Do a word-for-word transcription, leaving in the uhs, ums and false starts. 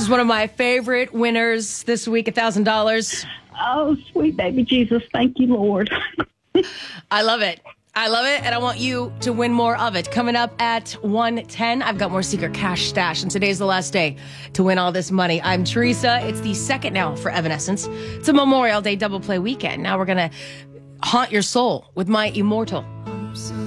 is one of my favorite winners this week, one thousand dollars. Oh, sweet baby Jesus. Thank you, Lord. I love it. I love it, and I want you to win more of it. Coming up at one ten, I've got more Secret Cash Stash, and today's the last day to win all this money. I'm Teresa. It's the second now for Evanescence. It's a Memorial Day double play weekend. Now we're going to haunt your soul with my Immortal.